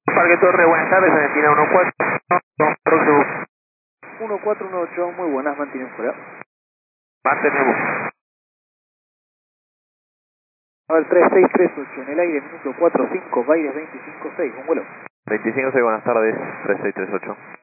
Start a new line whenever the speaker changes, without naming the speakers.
Parque Torre, buenas tardes, Argentina
1418, muy buenas, mantienen fuera.
mantenemos.
A ver, 3638, en el aire, minuto 45, Baires 256, un vuelo.
25, buenas tardes, 3638.